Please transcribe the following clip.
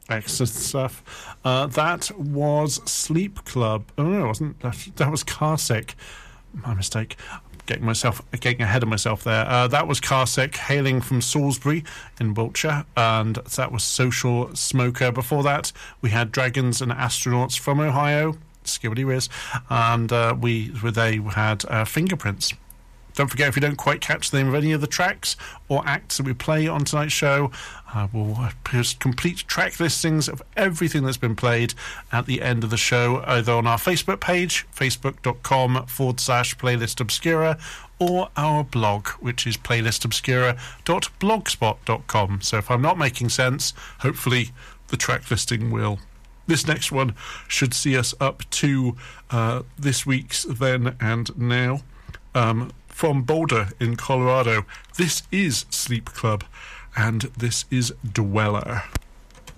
Excellent stuff. That was Sleep Club. Oh, no, it wasn't. That was Carsick. My mistake. Getting ahead of myself there. That was Carsick, hailing from Salisbury in Wiltshire, and that was Social Smoker. Before that, we had Dragons and Astronauts from Ohio, Skibbity Riz, and they had Fingerprints. Don't forget, if you don't quite catch the name of any of the tracks or acts that we play on tonight's show, we'll post complete track listings of everything that's been played at the end of the show, either on our Facebook page, facebook.com/Playlist Obscura, or our blog, which is playlissobscura.blogspot.com. So if I'm not making sense, hopefully the track listing will. This next one should see us up to this week's Then and Now. From Boulder in Colorado, this is Sleep Club, and this is Dweller.